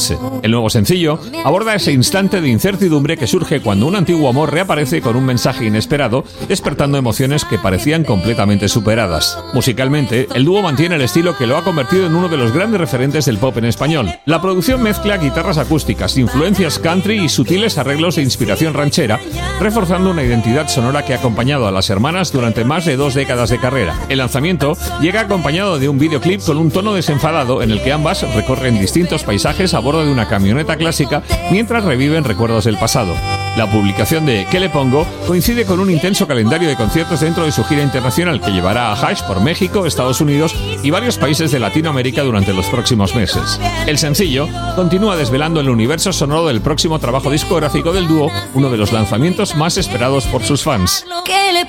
enamorarse. El nuevo sencillo aborda ese instante de incertidumbre que surge cuando un antiguo amor reaparece con un mensaje inesperado, despertando emociones que parecían completamente superadas. Musicalmente, el dúo mantiene el estilo que lo ha convertido en uno de los grandes referentes del pop en español. La producción mezcla guitarras acústicas, influencias country y sutiles arreglos de inspiración ranchera, reforzando una identidad sonora que ha acompañado a las hermanas durante más de 2 décadas de carrera. El lanzamiento llega acompañado de un videoclip con un tono desenfadado en el que ambas recorren distintos paisajes a bordo de una camioneta clásica mientras reviven recuerdos del pasado. La publicación de ¿Qué le pongo? Coincide con un intenso calendario de conciertos dentro de su gira internacional que llevará a Hash por México, Estados Unidos y varios países de Latinoamérica durante los próximos meses. El sencillo continúa desvelando el universo sonoro del próximo trabajo discográfico del dúo, uno de los lanzamientos más esperados por sus fans.